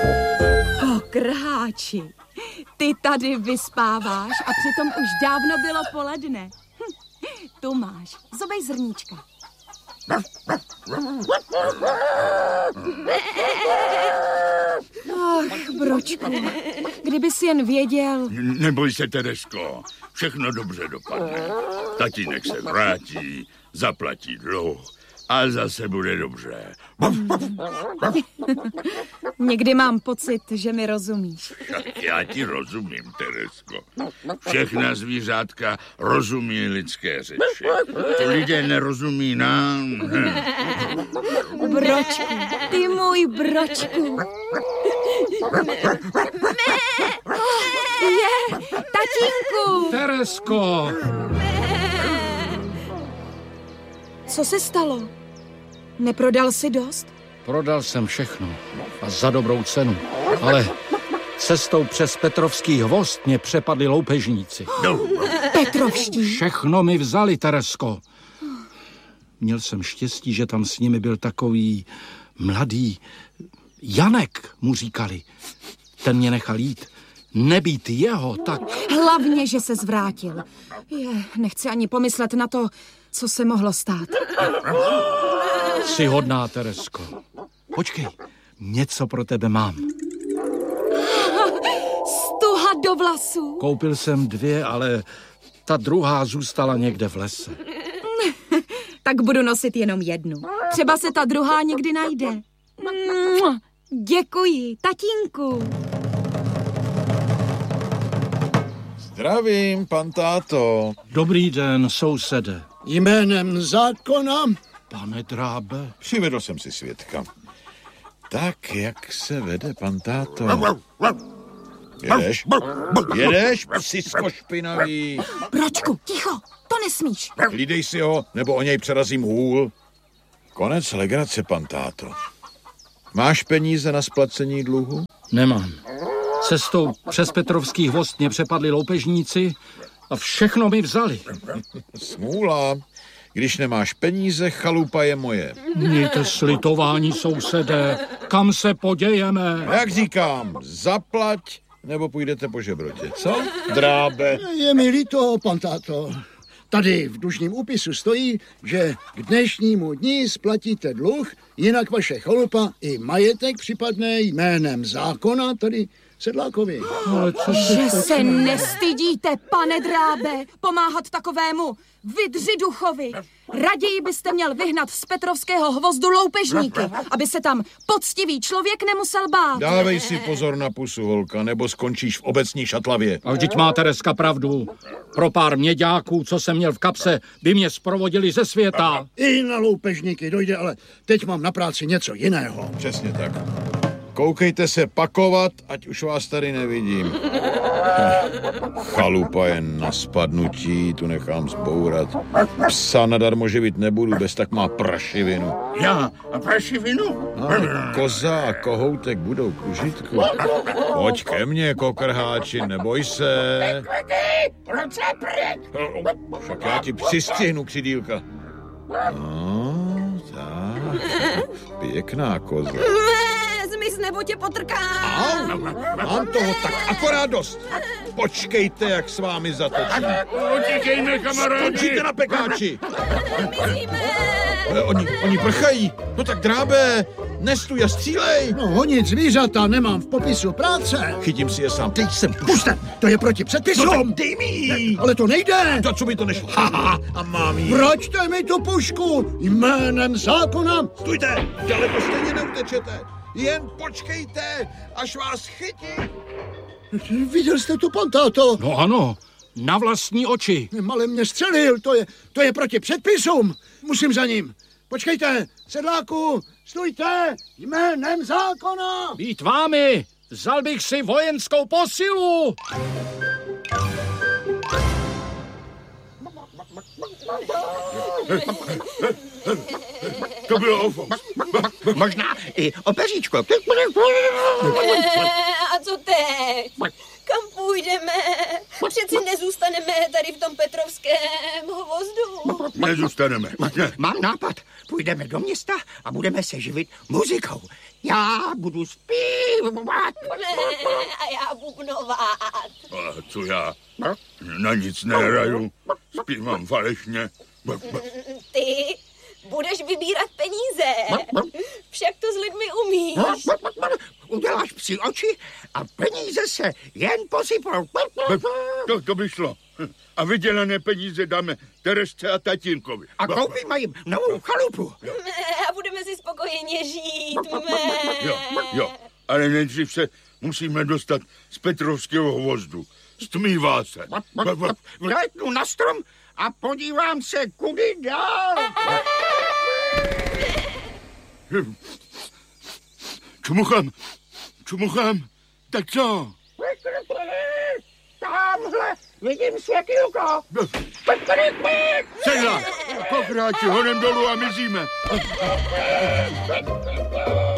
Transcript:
Krháči, ty tady vyspáváš a přitom už dávno bylo poledne. Tu máš, zobej zrníčka. Ach, Bročku, kdyby jsi jen věděl. Neboj se, Teresko, všechno dobře dopadne. Tatínek se vrátí, zaplatí dluh a zase bude dobře. Někdy mám pocit, že mi rozumíš. Já ti rozumím, Teresko. Všechna zvířátka rozumí lidské řeči. Ti lidé nerozumí nám. Bročku, ty můj Bročku. Je, tatínku. Teresko. Co se stalo? Neprodal jsi dost? Prodal jsem všechno a za dobrou cenu, ale cestou přes Petrovský hvozd mě přepadli loupežníci. Petrovští? Všechno mi vzali, Teresko. Měl jsem štěstí, že tam s nimi byl takový mladý Janek, mu říkali. Ten mě nechal jít. Nebýt jeho, tak... Hlavně, že se zvrátil. Nechci ani pomyslet na to, co se mohlo stát. Jsi hodná, Teresko. Počkej, něco pro tebe mám. Stuha do vlasů. Koupil jsem 2, ale ta druhá zůstala někde v lese. Tak budu nosit jenom jednu. Třeba se ta druhá někdy najde. Děkuji, tatínku. Zdravím, pan táto. Dobrý den, sousede. Jménem zákona? Pane Drábe. Přivedl jsem si svědka. Tak, jak se vede, pan táto? Jedeš? Jedeš, psisko špinavý? Bročku, ticho, to nesmíš. Hlídej si ho, nebo o něj přerazím hůl. Konec legrace, pan táto. Máš peníze na splacení dluhu? Nemám. Cestou přes Petrovský hvozd mě přepadli loupežníci a všechno mi vzali. Smůla. Když nemáš peníze, chalupa je moje. Mějte slitování, sousedé. Kam se podějeme? Jak říkám, zaplať, nebo půjdete po žebrotě, co? Drábe. Je mi líto, pan táto. Tady v dlužním úpisu stojí, že k dnešnímu dni splatíte dluh, jinak vaše chalupa i majetek připadne jménem zákona, tedy Sedlákovi. Že se nestydíte, pane Drábe, pomáhat takovému vydřiduchovi. Raději byste měl vyhnat z Petrovského hvozdu loupežníky, aby se tam poctivý člověk nemusel bát. Dávej si pozor na pusu, holka, nebo skončíš v obecní šatlavě. A vždyť má Tereska pravdu. Pro pár měďáků, co jsem měl v kapse, by mě sprovodili ze světa. I na loupežníky dojde, ale teď mám na práci něco jiného. Přesně tak. Koukejte se pakovat, ať už vás tady nevidím. Chalupa je na spadnutí, tu nechám zbourat. Psa nadarmo živit nebudu, bez tak má prašivinu. Já a prašivinu? Koza a kohoutek budou k užitku. Pojď ke mně, kokrháči, neboj se. Však já ti přistihnu, křidýlka. No, tak. Pěkná koza. Zmiz nebo tě potrkám. Mám toho tak akorát dost. Počkejte, jak s vámi zatočím. Utíkejme, kamarádi. Skončíte na pekáči. Oni prchají. No tak Drábe, nestůj a střílej. No honit zvířata nemám v popisu práce. Chytím si je sám. Teď jsem Puste, to je proti předpisům. No tak dej mi ji. Ale to nejde. To, co mi to nešlo. Haha, a mám ji. Vraťte mi tu pušku jménem zákona. Stůjte, daleko stejně neutečete. Jen počkejte, až vás chytí. Viděl jste tu, pan táto? No ano, na vlastní oči. Malé mě střelil, to je proti předpisům. Musím za ním. Počkejte, sedláku, stůjte jménem zákona. Být vámi, vzal bych si vojenskou posilu. To bylo Možná i opeříčko. A co teď? Kam půjdeme? Přeci nezůstaneme tady v tom Petrovském hvozdu. Nezůstaneme. Mám nápad. Půjdeme do města a budeme se živit muzikou. Já budu zpívat. zpívat. Ne, a já bubnovat. A co já? Na nic nehraju. Zpívám falešně. Ty budeš vybírat peníze. Však to s lidmi umíš. Uděláš psí oči a peníze se jen posypou. To by šlo. A vydělané peníze dáme Teresce a tatínkovi. A koupíme jim novou chalupu. A budeme si spokojeně žít. Jo, ale nejdřív se musíme dostat z Petrovského hvozdu. Stmívá se. Vlétnu na strom a podívám se, kudy dál. Čumuchám, tak co? Tamhle vidím světýlko. Sedla, pokráči, honem dolů a mizíme.